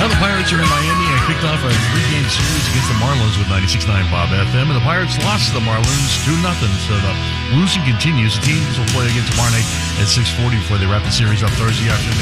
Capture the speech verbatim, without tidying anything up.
Now the Pirates are in Miami and kicked off a three-game series against the Marlins with ninety-six point nine Bob F M. And the Pirates lost to the Marlins two nothing. So the losing continues. The teams will play again tomorrow night at six forty before they wrap the series up Thursday afternoon.